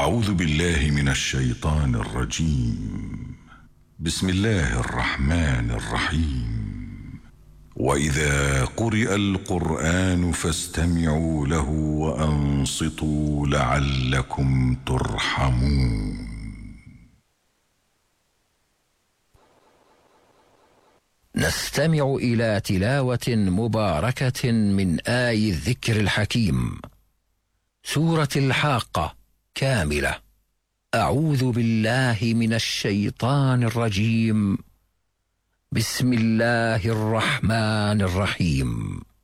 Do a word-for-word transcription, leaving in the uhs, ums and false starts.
أعوذ بالله من الشيطان الرجيم. بسم الله الرحمن الرحيم. وإذا قرئ القرآن فاستمعوا له وأنصتوا لعلكم ترحمون. نستمع إلى تلاوة مباركة من آي الذكر الحكيم، سورة الحاقة كاملة. أعوذ بالله من الشيطان الرجيم. بسم الله الرحمن الرحيم.